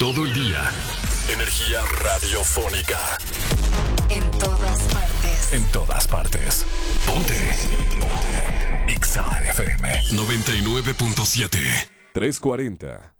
todo el día. Energía radiofónica. En todas partes. En todas partes. Ponte. Ponte. Exa FM 99.7. 340.